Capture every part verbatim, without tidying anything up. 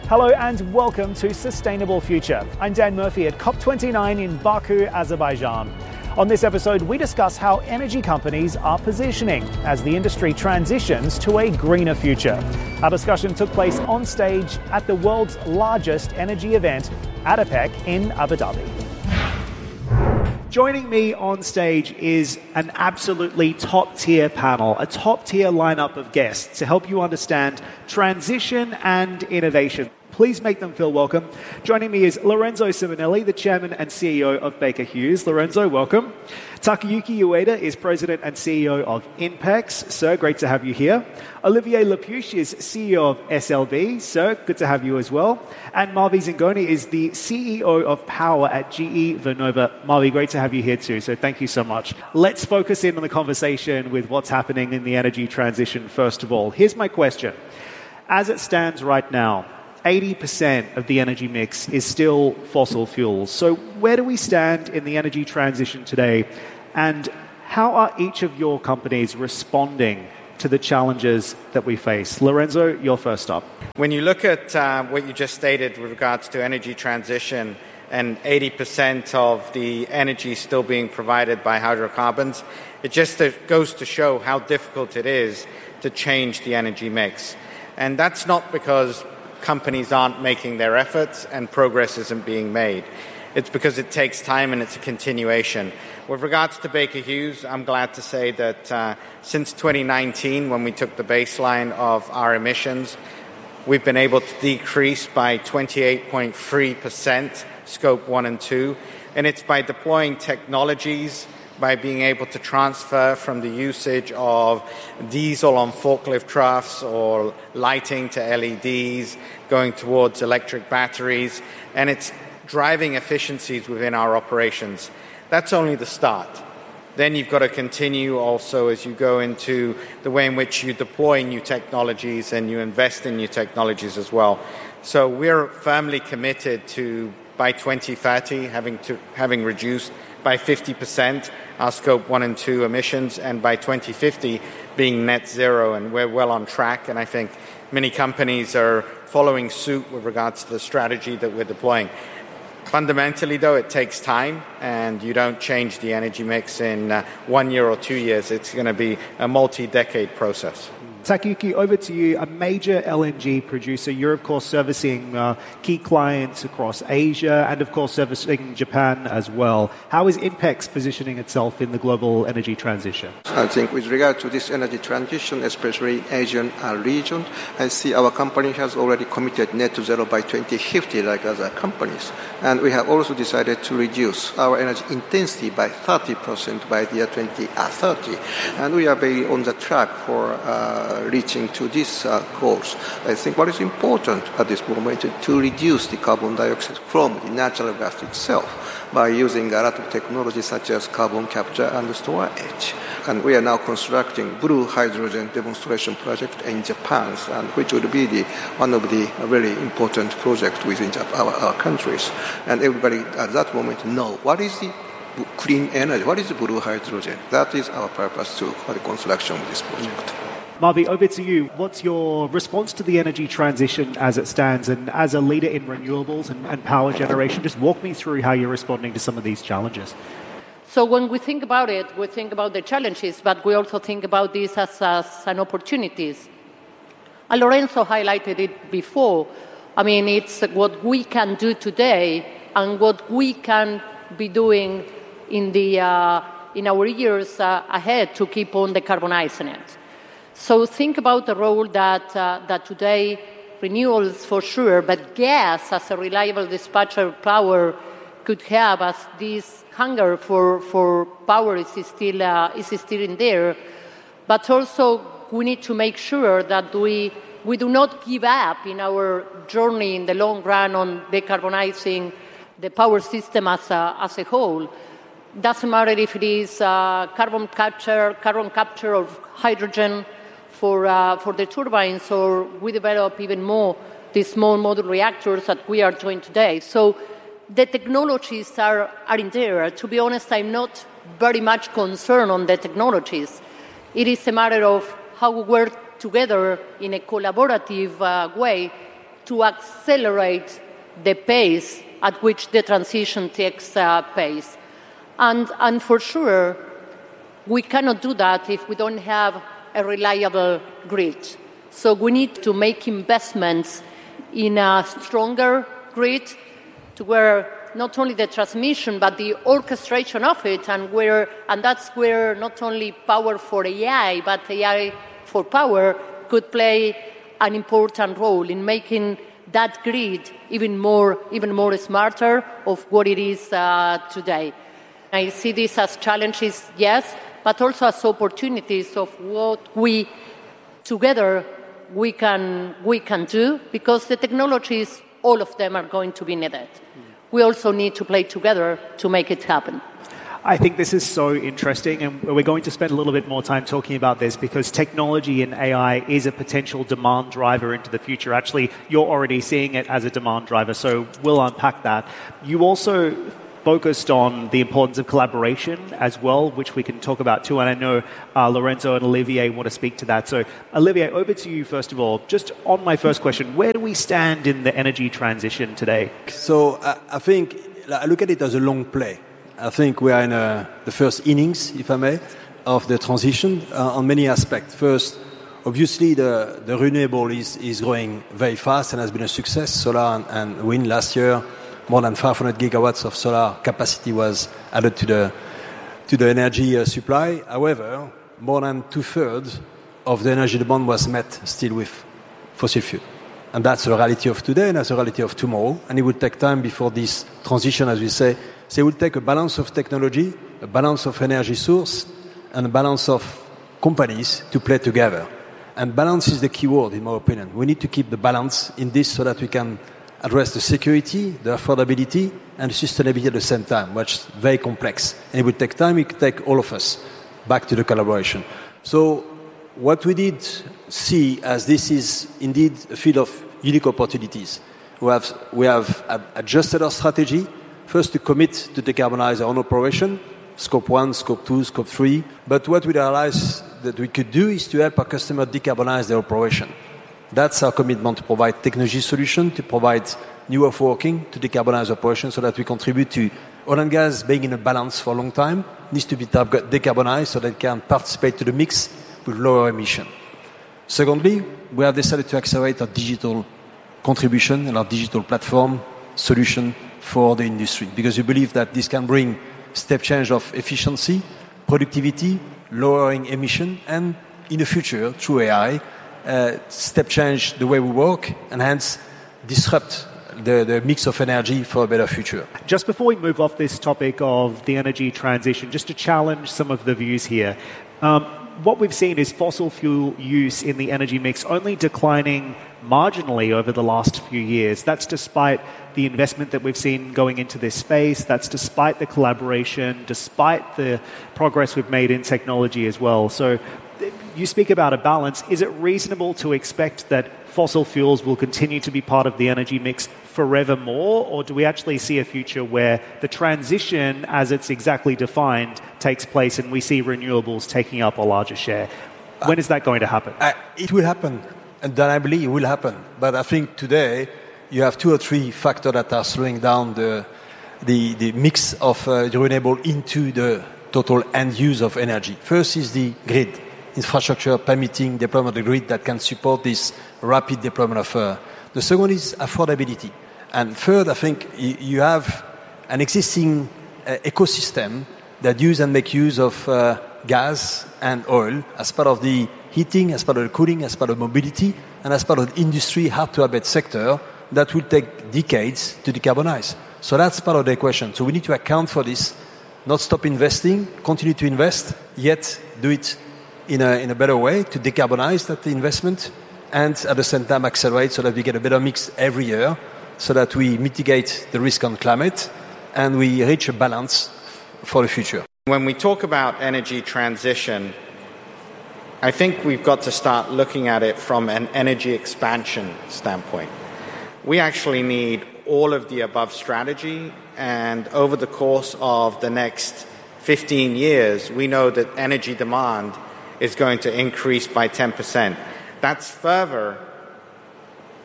Hello and welcome to Sustainable Future. I'm Dan Murphy at COP twenty-nine in Baku, Azerbaijan. On this episode, we discuss how energy companies are positioning as the industry transitions to a greener future. Our discussion took place on stage at the world's largest energy event, ADIPEC in Abu Dhabi. Joining me on stage is an absolutely top-tier panel, a top-tier lineup of guests to help you understand transition and innovation. Please make them feel welcome. Joining me is Lorenzo Simonelli, the chairman and C E O of Baker Hughes. Lorenzo, welcome. Takayuki Ueda is president and C E O of INPEX. Sir, great to have you here. Olivier Lepuche is C E O of S L B. Sir, good to have you as well. And Marvi Zingoni is the C E O of Power at G E Vernova. Marvi, great to have you here too, so thank you so much. Let's focus in on the conversation with what's happening in the energy transition first of all. Here's my question. As it stands right now, eighty percent of the energy mix is still fossil fuels. So where do we stand in the energy transition today? And how are each of your companies responding to the challenges that we face? Lorenzo, you're first up. When you look at uh, what you just stated with regards to energy transition and eighty percent of the energy still being provided by hydrocarbons, it just goes to show how difficult it is to change the energy mix. And that's not because companies aren't making their efforts and progress isn't being made. It's because it takes time and it's a continuation. With regards to Baker Hughes, I'm glad to say that uh, since twenty nineteen, when we took the baseline of our emissions, we've been able to decrease by twenty-eight point three percent scope one and two. And it's by deploying technologies, by being able to transfer from the usage of diesel on forklift troughs or lighting to L E Ds, going towards electric batteries, and it's driving efficiencies within our operations. That's only the start. Then you've got to continue also as you go into the way in which you deploy new technologies and you invest in new technologies as well. So we're firmly committed to, by twenty thirty, having to having reduced by fifty percent our scope one and two emissions, and by twenty fifty being net zero, and we're well on track. And I think many companies are following suit with regards to the strategy that we're deploying. Fundamentally, though, it takes time, and you don't change the energy mix in uh, one year or two years. It's going to be a multi-decade process. Takayuki, over to you. A major L N G producer. You're, of course, servicing uh, key clients across Asia and, of course, servicing Japan as well. How is INPEX positioning itself in the global energy transition? I think with regard to this energy transition, especially Asian uh, region, I see our company has already committed net zero by twenty fifty, like other companies. And we have also decided to reduce our energy intensity by thirty percent by the year twenty thirty. And we are very on the track for uh, reaching to these uh, goals. I think what is important at this moment is to reduce the carbon dioxide from the natural gas itself by using a lot of technology such as carbon capture and storage. And we are now constructing blue hydrogen demonstration project in Japan, and which would be the one of the very important projects within our, our countries. And everybody at that moment know what is the clean energy, what is the blue hydrogen. That is our purpose to for the construction of this project. Marvi, over to you. What's your response to the energy transition as it stands? And as a leader in renewables and, and power generation, just walk me through how you're responding to some of these challenges. So when we think about it, we think about the challenges, but we also think about this as, as an opportunities. And Lorenzo highlighted it before. I mean, it's what we can do today and what we can be doing in, the, uh, in our years uh, ahead to keep on decarbonizing it. So think about the role that, uh, that today renewables for sure, but gas as a reliable dispatcher of power could have, as this hunger for, for power is still, uh, is still in there. But also we need to make sure that we, we do not give up in our journey in the long run on decarbonizing the power system as a, as a whole. Doesn't matter if it is uh, carbon capture, carbon capture of hydrogen, For, uh, for the turbines, or we develop even more these small modular reactors that we are doing today. So the technologies are, are in there. To be honest, I'm not very much concerned on the technologies. It is a matter of how we work together in a collaborative uh, way to accelerate the pace at which the transition takes uh, place. And, and for sure, we cannot do that if we don't have a reliable grid. So we need to make investments in a stronger grid to where not only the transmission but the orchestration of it, and where and that's where not only power for A I but A I for power could play an important role in making that grid even more even more smarter of what it is uh, today. I see this as challenges, yes, but also as opportunities of what we together we can we can do, because the technologies, all of them are going to be needed. We also need to play together to make it happen. I think this is so interesting, and we're going to spend a little bit more time talking about this because technology and A I is a potential demand driver into the future. Actually, you're already seeing it as a demand driver, so we'll unpack that. You also focused on the importance of collaboration as well, which we can talk about too, and I know uh, Lorenzo and Olivier want to speak to that. So, Olivier, over to you first of all. Just on my first question, where do we stand in the energy transition today? So, uh, I think I look at it as a long play. I think we are in a, the first innings, if I may, of the transition uh, on many aspects. First, obviously, the, the renewable is, is growing very fast and has been a success. Solar and, and wind last year, more than five hundred gigawatts of solar capacity was added to the to the energy uh, supply. However, more than two-thirds of the energy demand was met still with fossil fuel. And that's the reality of today and that's the reality of tomorrow. And it will take time before this transition, as we say, so it will take a balance of technology, a balance of energy source, and a balance of companies to play together. And balance is the key word, in my opinion. We need to keep the balance in this so that we can address the security, the affordability, and the sustainability at the same time, which is very complex. And it will take time, it will take all of us back to the collaboration. So what we did see as this is indeed a field of unique opportunities. We have, we have adjusted our strategy, first to commit to decarbonize our own operation, scope one, scope two, scope three. But what we realized that we could do is to help our customers decarbonize their operation. That's our commitment, to provide technology solution, to provide new way of working, to decarbonize operations so that we contribute to oil and gas being in a balance for a long time, needs to be decarbonized so that it can participate to the mix with lower emission. Secondly, we have decided to accelerate our digital contribution and our digital platform solution for the industry, because we believe that this can bring step change of efficiency, productivity, lowering emission, and in the future, through A I, Uh, step change the way we work and hence disrupt the, the mix of energy for a better future. Just before we move off this topic of the energy transition, just to challenge some of the views here, um, what we've seen is fossil fuel use in the energy mix only declining marginally over the last few years. That's despite the investment that we've seen going into this space. That's despite the collaboration, despite the progress we've made in technology as well. So you speak about a balance. Is it reasonable to expect that fossil fuels will continue to be part of the energy mix forevermore, or do we actually see a future where the transition, as it's exactly defined, takes place and we see renewables taking up a larger share? When is that going to happen? Uh, it will happen, and then I believe it will happen. But I think today you have two or three factors that are slowing down the the, the mix of uh, the renewable into the total end use of energy. First is the grid. Infrastructure permitting deployment of the grid that can support this rapid deployment of uh, the second is affordability. And third, I think you, you have an existing uh, ecosystem that use and make use of uh, gas and oil as part of the heating, as part of the cooling, as part of mobility, and as part of the industry hard-to-abate sector that will take decades to decarbonize. So that's part of the equation. So we need to account for this, not stop investing, continue to invest, yet do it in a, in a better way to decarbonize that investment and at the same time accelerate so that we get a better mix every year so that we mitigate the risk on climate and we reach a balance for the future. When we talk about energy transition, I think we've got to start looking at it from an energy expansion standpoint. We actually need all of the above strategy, and over the course of the next fifteen years, we know that energy demand is going to increase by ten percent. That's further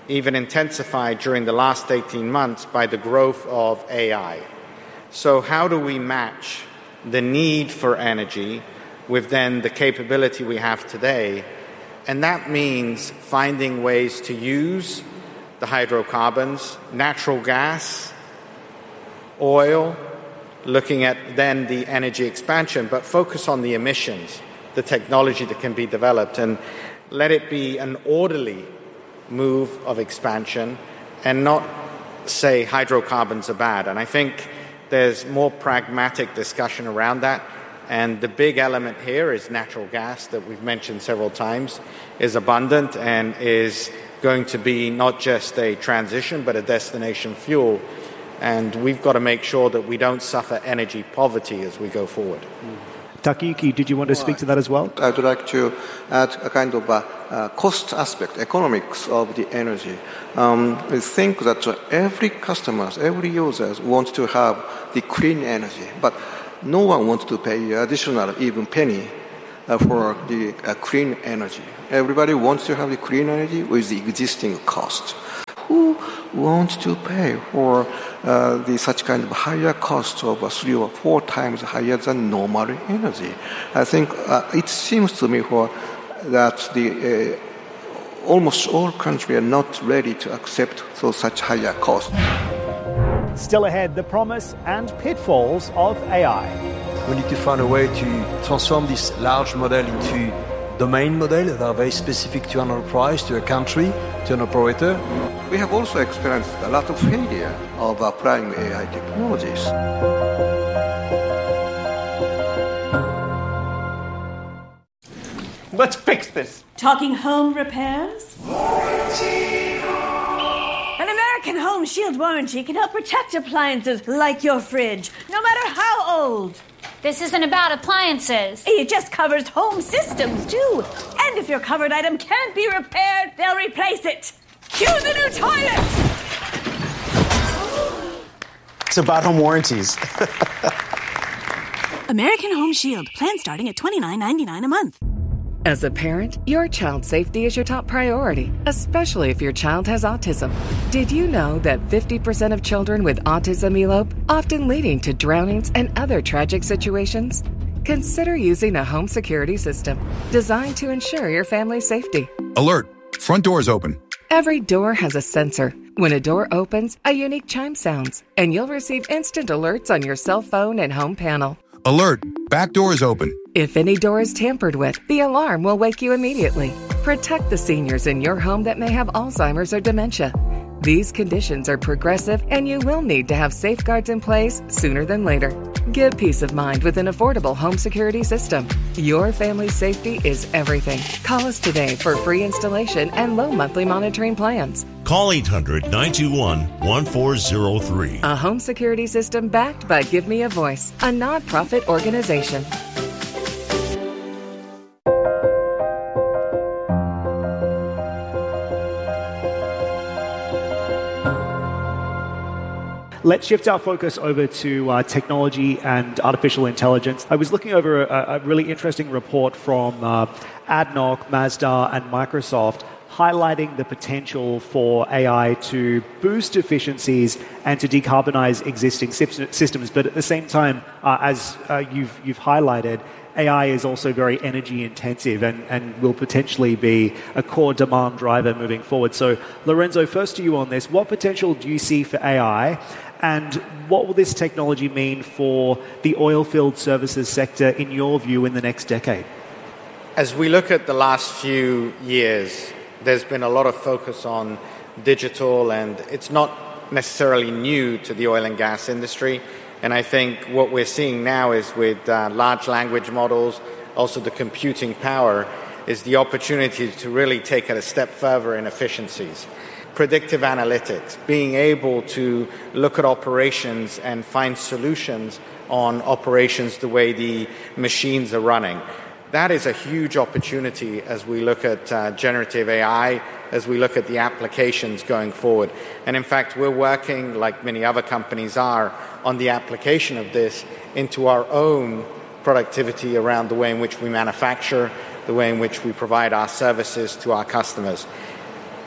even intensified during the last eighteen months by the growth of A I. So how do we match the need for energy with then the capability we have today? And that means finding ways to use the hydrocarbons, natural gas, oil, looking at then the energy expansion, but focus on the emissions, the technology that can be developed, and let it be an orderly move of expansion and not say hydrocarbons are bad. And I think there's more pragmatic discussion around that. And the big element here is natural gas that we've mentioned several times is abundant and is going to be not just a transition but a destination fuel. And we've got to make sure that we don't suffer energy poverty as we go forward. Mm. Takayuki, did you want to speak to that as well? I would like to add a kind of a, uh, cost aspect, economics of the energy. Um, I think that every customer, every user wants to have the clean energy, but no one wants to pay additional even penny uh, for the uh, clean energy. Everybody wants to have the clean energy with the existing cost. Who wants to pay for uh, the such kind of higher cost of uh, three or four times higher than normal energy? I think uh, it seems to me for that the uh, almost all countries are not ready to accept so such higher cost. Still ahead, the promise and pitfalls of A I. We need to find a way to transform this large model into domain model that are very specific to an enterprise, to a country, to an operator. We have also experienced a lot of failure of applying A I technologies. Let's fix this. Talking home repairs? An American Home Shield warranty can help protect appliances like your fridge, no matter how old. This isn't about appliances. It just covers home systems, too. And if your covered item can't be repaired, they'll replace it. Cue the new toilet! It's about home warranties. American Home Shield. Plan starting at twenty-nine ninety-nine a month. As a parent, your child's safety is your top priority, especially if your child has autism. Did you know that fifty percent of children with autism elope, often leading to drownings and other tragic situations? Consider using a home security system designed to ensure your family's safety. Alert! Front doors open. Every door has a sensor. When a door opens, a unique chime sounds, and you'll receive instant alerts on your cell phone and home panel. Alert! Back door is open. If any door is tampered with, the alarm will wake you immediately. Protect the seniors in your home that may have Alzheimer's or dementia. These conditions are progressive, and you will need to have safeguards in place sooner than later. Give peace of mind with an affordable home security system. Your family's safety is everything. Call us today for free installation and low monthly monitoring plans. Call eight hundred, nine two one, one four zero three. A home security system backed by Give Me a Voice, a nonprofit organization. Let's shift our focus over to uh, technology and artificial intelligence. I was looking over a, a really interesting report from uh, A D N O C, Mazda, and Microsoft highlighting the potential for A I to boost efficiencies and to decarbonize existing systems. But at the same time, uh, as uh, you've, you've highlighted, A I is also very energy intensive and, and will potentially be a core demand driver moving forward. So, Lorenzo, first to you on this. What potential do you see for A I? And what will this technology mean for the oil-field services sector, in your view, in the next decade? As we look at the last few years, there's been a lot of focus on digital, and it's not necessarily new to the oil and gas industry. And I think what we're seeing now is with uh, large language models, also the computing power, is the opportunity to really take it a step further in efficiencies. Predictive analytics, being able to look at operations and find solutions on operations the way the machines are running. That is a huge opportunity as we look at uh, generative A I, as we look at the applications going forward. And in fact, we're working, like many other companies are, on the application of this into our own productivity around the way in which we manufacture, the way in which we provide our services to our customers.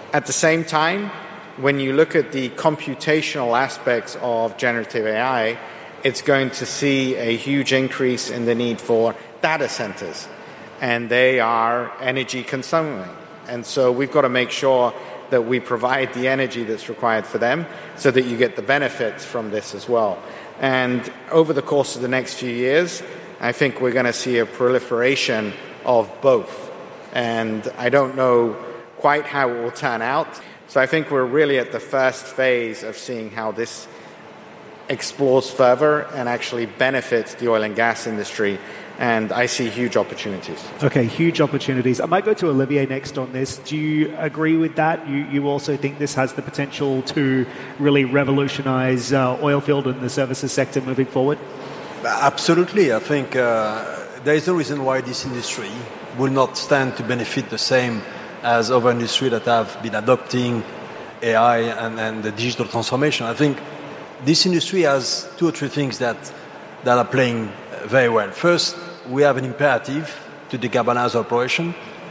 At the same time, when you look at the computational aspects of generative A I, it's going to see a huge increase in the need for data centers, and they are energy consuming. And so we've got to make sure that we provide the energy that's required for them so that you get the benefits from this as well. And over the course of the next few years, I think we're going to see a proliferation of both. And I don't know quite how it will turn out. So I think we're really at the first phase of seeing how this explores further and actually benefits the oil and gas industry. And I see huge opportunities. Okay, huge opportunities. I might go to Olivier next on this. Do you agree with that? You, you also think this has the potential to really revolutionize uh, oil field and the services sector moving forward? Absolutely. I think uh, there is no reason why this industry will not stand to benefit the same as other industries that have been adopting A I and, and the digital transformation. I think this industry has two or three things that, that are playing very well. First, we have an imperative to decarbonize our operation,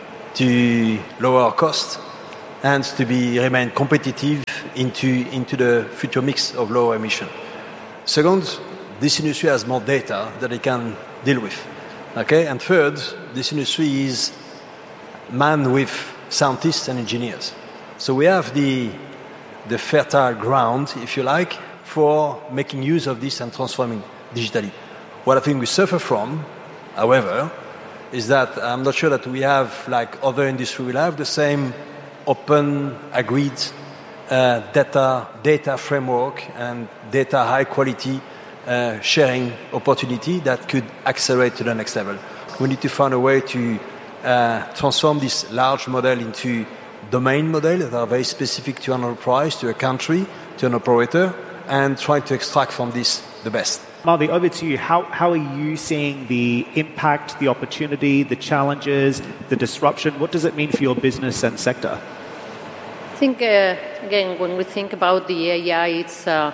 to lower our costs, and to be remain competitive into, into the future mix of lower emission. Second, this industry has more data that it can deal with. Okay? And third, this industry is manned with scientists and engineers. So we have the, the fertile ground, if you like, for making use of this and transforming digitally. What I think we suffer from, however, is that I'm not sure that we have, like other industry will have, the same open, agreed uh, data, data framework and data high quality uh, sharing opportunity that could accelerate to the next level. We need to find a way to uh, transform this large model into domain model that are very specific to an enterprise, to a country, to an operator, and try to extract from this the best. Marvi, over to you. How, how are you seeing the impact, the opportunity, the challenges, the disruption? What does it mean for your business and sector? I think, uh, again, when we think about the A I, it's a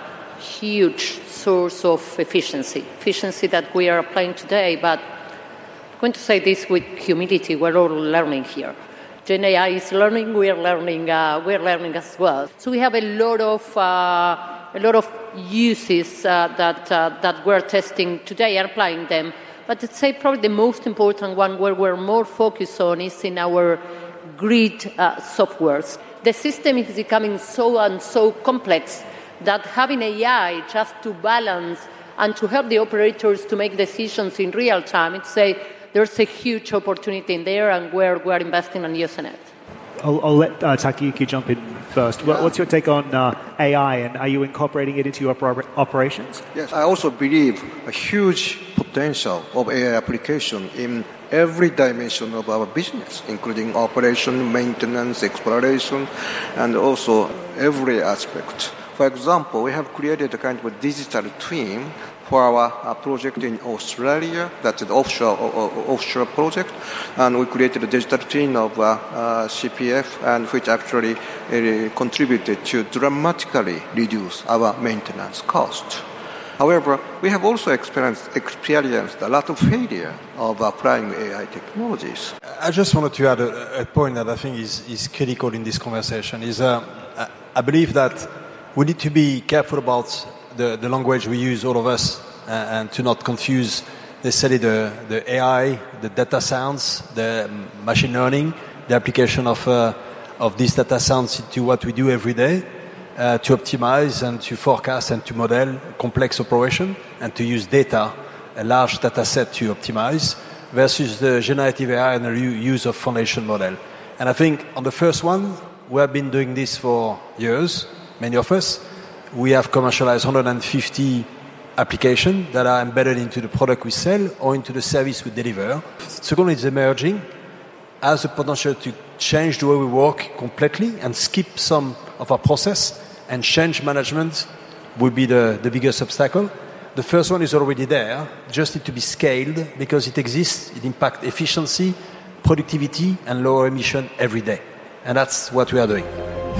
huge source of efficiency, efficiency that we are applying today. But I'm going to say this with humility. We're all learning here. Gen A I is learning. We are learning. Uh, we are learning as well. So we have a lot of uh, a lot of uses uh, that uh, that we're testing today and applying them. But I'd say probably the most important one where we're more focused on is in our grid uh, softwares. The system is becoming so and so complex that having A I just to balance and to help the operators to make decisions in real time, it's a, there's a huge opportunity in there, and we're, we're investing and using it. I'll, I'll let uh, Takayuki jump in first. Yeah. What's your take on uh, A I, and are you incorporating it into your oper- operations? Yes, I also believe a huge potential of A I application in every dimension of our business, including operation, maintenance, exploration, and also every aspect. For example, we have created a kind of a digital twin for our uh, project in Australia. That's an offshore uh, offshore project, and we created a digital twin of uh, uh, C P F, and which actually uh, contributed to dramatically reduce our maintenance cost. However, we have also experienced experienced a lot of failure of applying A I technologies. I just wanted to add a, a point that I think is, is critical in this conversation. Is uh, I believe that we need to be careful about the, the language we use, all of us, uh, and to not confuse necessarily the, the A I, the data science, the machine learning, the application of uh, of these data science into what we do every day, uh, to optimize and to forecast and to model complex operation, and to use data, a large data set to optimize, versus the generative A I and the use of foundation model. And I think on the first one, we have been doing this for years, many of us. We have commercialized one hundred fifty applications that are embedded into the product we sell or into the service we deliver. Second, it's emerging, has the potential to change the way we work completely and skip some of our process, and change management will be the, the biggest obstacle. The first one is already there, just need to be scaled because it exists, it impacts efficiency, productivity, and lower emission every day. And that's what we are doing.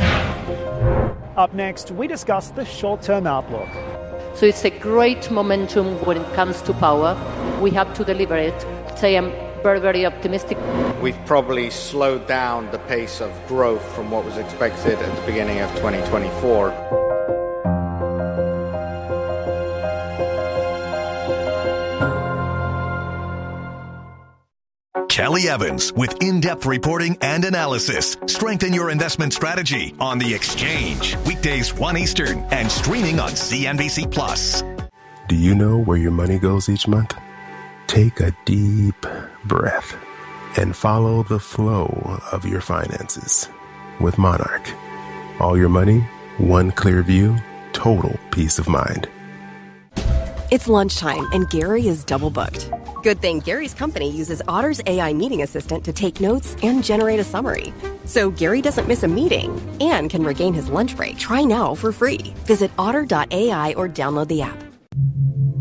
Up next, we discuss the short-term outlook. So it's a great momentum when it comes to power. We have to deliver it. Say I'm very, very optimistic we've probably slowed down the pace of growth from what was expected at the beginning of twenty twenty-four. Kelly Evans with in-depth reporting and analysis. Strengthen your investment strategy on The Exchange. Weekdays one Eastern and streaming on C N B C Plus. Do you know where your money goes each month? Take a deep breath and follow the flow of your finances with Monarch. All your money, one clear view, total peace of mind. It's lunchtime and Gary is double booked. Good thing Gary's company uses Otter's A I meeting assistant to take notes and generate a summary. So Gary doesn't miss a meeting and can regain his lunch break. Try now for free. Visit otter dot A I or download the app.